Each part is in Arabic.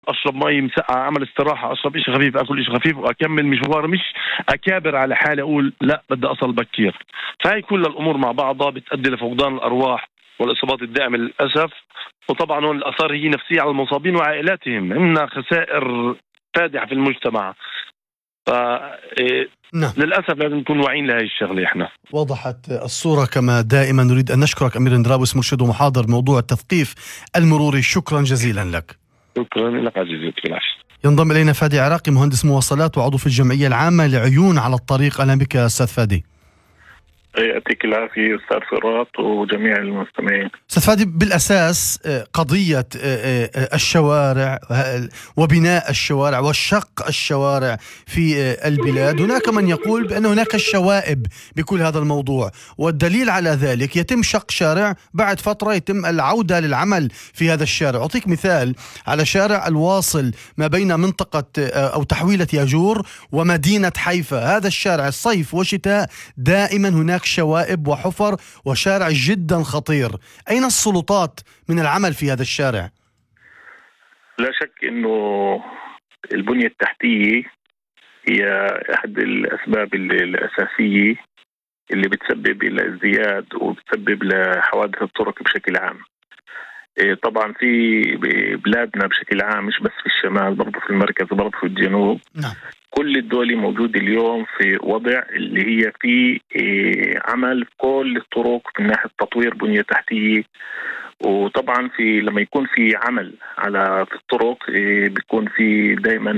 اشرب مي مسقعه، اعمل استراحه، اشرب شيء خفيف، اكل شيء خفيف واكمل مشوار، مش اكابر على حالي اقول لا بدي اصل بكير. فهي كل الامور مع بعضها بتؤدي لفقدان الارواح والاصابات الدائمه للاسف. وطبعا هون الاثار هي نفسيه على المصابين وعائلاتهم، عندنا خسائر فادحه في المجتمع. ف نعم. للاسف لازم نكون واعيين لهي الشغله. احنا وضحت الصورة كما دائما. نريد أن نشكرك أمير ندرابس، مرشد ومحاضر موضوع التثقيف المروري. شكرا جزيلا لك. شكرا لك عزيزي. ينضم إلينا فادي عراقي، مهندس مواصلات وعضو في الجمعية العامة لعيون على الطريق. أهلا بك أستاذ فادي. يعطيك العافية أستاذ فراط وجميع المستمعين. أستاذ فادي، بالأساس قضية الشوارع وبناء الشوارع وشق الشوارع في البلاد، هناك من يقول بأن هناك شوائب بكل هذا الموضوع، والدليل على ذلك يتم شق شارع، بعد فترة يتم العودة للعمل في هذا الشارع. أعطيك مثال على شارع الواصل ما بين منطقة أو تحويلة ياجور ومدينة حيفا. هذا الشارع الصيف وشتاء دائما هناك شوائب وحفر، وشارع جدا خطير. أين السلطات من العمل في هذا الشارع؟ لا شك أنه البنية التحتية هي أحد الأسباب الأساسية اللي بتسبب إلى ازدياد وبتسبب لحوادث الطرق بشكل عام. طبعا في بلادنا بشكل عام، مش بس في الشمال، برضه في المركز وبرضه في الجنوب. نعم. كل الدول موجودة اليوم في وضع اللي هي في عمل كل الطرق من ناحية تطوير بنية تحتية. وطبعا في لما يكون في عمل على في الطرق بيكون في دائما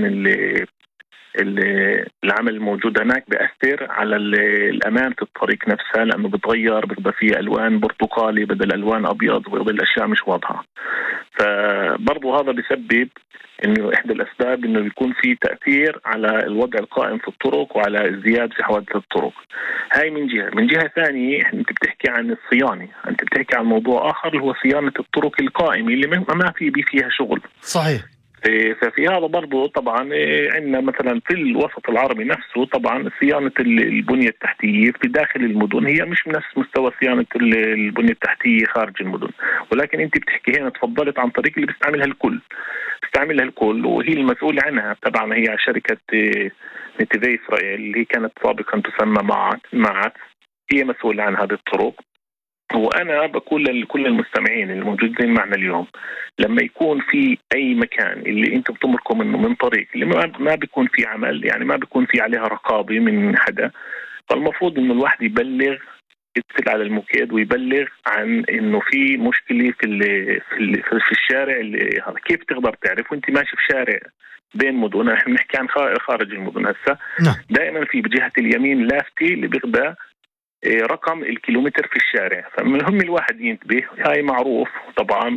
العمل الموجود هناك بيأثر على الأمان في الطريق نفسها، لأنه بتغير، بيبقى فيه ألوان برتقالي بدل ألوان أبيض، وبيبقى الأشياء مش واضحة. فبرضو هذا بيسبب إنه إحدى الأسباب إنه بيكون في تأثير على الوضع القائم في الطرق وعلى ازدياد في حوادث الطرق. هاي من جهة ثانية أنت بتحكي عن الصيانة، أنت بتحكي عن موضوع آخر اللي هو صيانة الطرق القائمة اللي ما فيها شغل. صحيح. ففي هذا برضو طبعا عندنا مثلا في الوسط العربي نفسه طبعا صيانة البنية التحتية في داخل المدن هي مش نفس مستوى صيانة البنية التحتية خارج المدن. ولكن انت بتحكي هنا، تفضلت عن طريق اللي بيستعملها الكل وهي المسؤولة عنها طبعا هي شركة نتيفي إسرائيل اللي هي كانت سابقا تسمى معت، هي مسؤولة عن هذه الطرق. وأنا بقول لكل المستمعين الموجودين معنا اليوم، لما يكون في أي مكان اللي أنتم بتمركم منه من طريق اللي ما بيكون في عمل، يعني ما بيكون في عليها رقابة من حدا، فالمفروض إنه الواحد يتصل على المكيد ويبلغ عن إنه في مشكلة في الشارع اللي هذا. كيف تقدر تعرف وأنت ماشي في شارع بين مدن؟ احنا بنحكي عن خارج المدن هسه. دائما في بجهة اليمين لافتة اللي بيغدى رقم الكيلومتر في الشارع، فمهم الواحد ينتبه. هاي معروف طبعا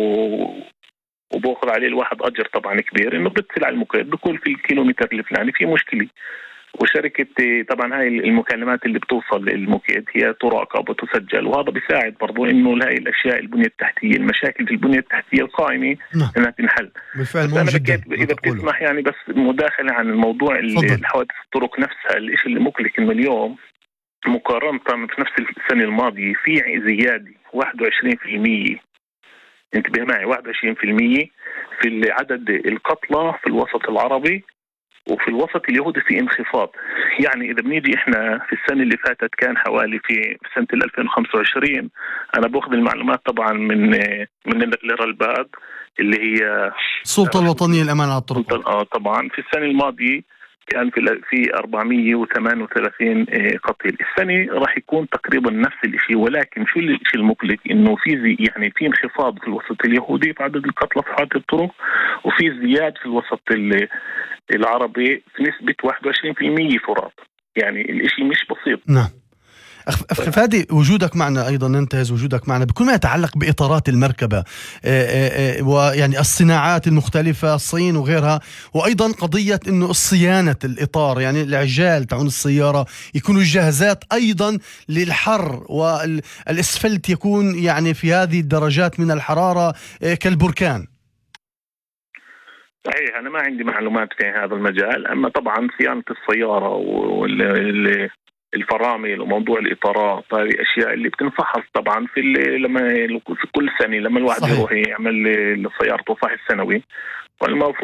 وبأخذ عليه الواحد أجر طبعا كبير، إنه بتصل على المكيد بقول في الكيلومتر الفلاني في مشكلة. وشركة طبعا هاي المكالمات اللي بتوصل للمكيد هي تراقب وتسجل، وهذا بيساعد برضو إنه هاي الأشياء البنية التحتية، المشاكل في البنية التحتية القائمة إنها تنحل. بالفعل. أنا إذا بتسمح يعني بس مداخلة عن الموضوع الحوادث الطرق نفسها. الإشي اللي مقلق إنه اليوم مقارنة في نفس السنة الماضية في زيادة 21%. انتبه معي، 21% في عدد القتلى في الوسط العربي، وفي الوسط اليهودي في انخفاض. يعني إذا بنيجي إحنا في السنة اللي فاتت كان حوالي في سنة 2025، أنا بأخذ المعلومات طبعا من الرلباد اللي هي السلطة الوطنية للأمان على الطرق. طبعا في السنة الماضية كان في 438 قتيل. السنة راح يكون تقريبا نفس الشيء، ولكن شو الشيء المقلق إنه يعني في انخفاض في الوسط اليهودي في عدد القتلى في حادث الطرق، وفي ازدياد في الوسط العربي في نسبة 21% فرط. يعني الاشي مش بسيط. نعم. أخي فادي، وجودك معنا أيضا ننتهز وجودك معنا بكل ما يتعلق بإطارات المركبة ويعني الصناعات المختلفة، الصين وغيرها، وأيضا قضية إنه الصيانة الإطار، يعني العجال تاعون السيارة يكونوا جاهزات أيضا للحر، والإسفلت يكون يعني في هذه الدرجات من الحرارة كالبركان. صحيح، أنا ما عندي معلومات في هذا المجال، أما طبعا صيانة السيارة والفرامل وموضوع الإطارات هذه أشياء اللي بتنفحص طبعا في كل سنة لما الواحد يروح يعمل سيارته فحص سنوي. والمفروض